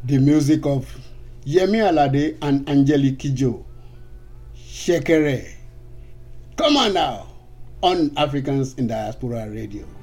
the music of Yemi Alade and Angelique Kidjo. Shekere. Come on now on Africans in Diaspora Radio.